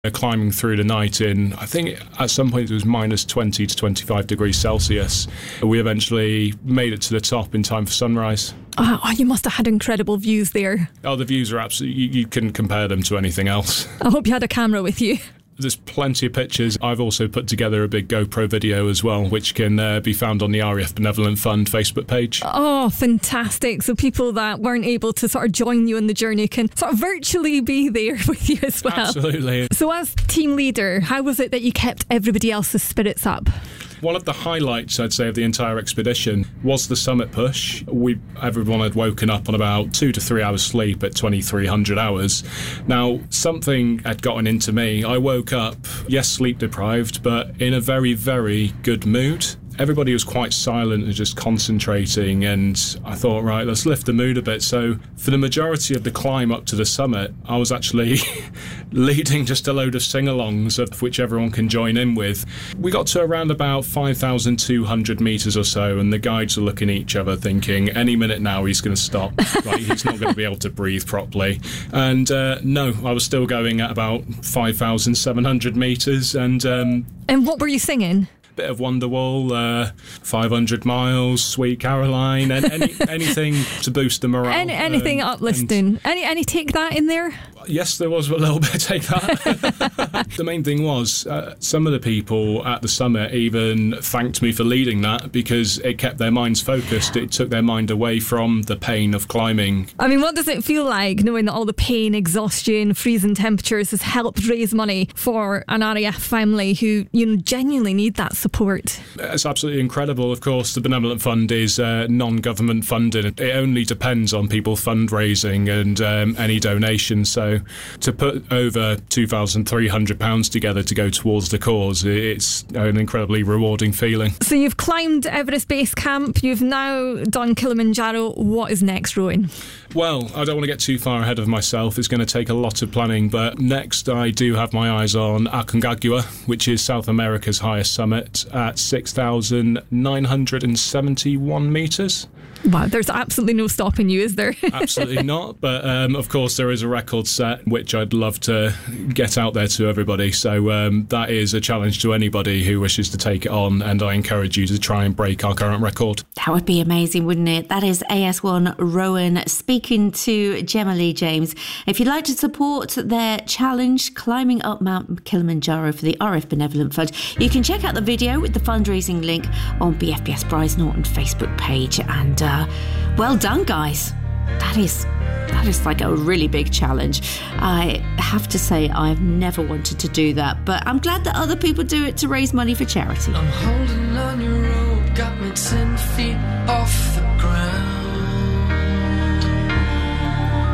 climbing through the night in, I think at some point it was minus 20 to 25 degrees Celsius. We eventually made it to the top in time for sunrise. Oh, you must have had incredible views there. Oh, the views are absolutely, you couldn't compare them to anything else. I hope you had a camera with you. There's plenty of pictures. I've also put together a big GoPro video as well, which can be found on the RAF Benevolent Fund Facebook page. Oh, fantastic. So people that weren't able to sort of join you in the journey can sort of virtually be there with you as well. Absolutely. So as team leader, how was it that you kept everybody else's spirits up? One of the highlights, I'd say, of the entire expedition was the summit push. Everyone had woken up on about 2 to 3 hours sleep at 2,300 hours. Now, something had gotten into me. I woke up, yes, sleep deprived, but in a very, very good mood. Everybody was quite silent and just concentrating, and I thought, right, let's lift the mood a bit. So for the majority of the climb up to the summit, I was actually leading just a load of sing-alongs, of which everyone can join in with. We got to around about 5,200 metres or so, and the guides were looking at each other thinking, any minute now he's going to stop. Right, he's not going to be able to breathe properly. And no, I was still going at about 5,700 metres. And what were you singing? Bit of Wonderwall, 500 Miles, Sweet Caroline, and anything to boost the morale. Anything uplifting. Any Take That in there? Yes, there was a little bit of Take That. The main thing was some of the people at the summit even thanked me for leading that because it kept their minds focused. It took their mind away from the pain of climbing. I mean, what does it feel like knowing that all the pain, exhaustion, freezing temperatures has helped raise money for an RAF family who, genuinely need that support? It's absolutely incredible. Of course, the Benevolent Fund is non-government funded. It only depends on people fundraising and any donations. So to put over £2,300 together to go towards the cause, it's an incredibly rewarding feeling. So you've climbed Everest Base Camp, you've now done Kilimanjaro. What is next, Rowan? Well, I don't want to get too far ahead of myself. It's going to take a lot of planning, but next I do have my eyes on Aconcagua, which is South America's highest summit at 6,971 metres. Wow, there's absolutely no stopping you, is there? Absolutely not. But of course, there is a record set, which I'd love to get out there to everybody. So that is a challenge to anybody who wishes to take it on. And I encourage you to try and break our current record. That would be amazing, wouldn't it? That is AS1 Rowan speaking to Gemma Lee James. If you'd like to support their challenge, climbing up Mount Kilimanjaro for the RAF Benevolent Fund, you can check out the video with the fundraising link on BFBS Bryce Norton Facebook page. And well done, guys. That is like a really big challenge. I have to say I've never wanted to do that, but I'm glad that other people do it to raise money for charity. I'm holding on your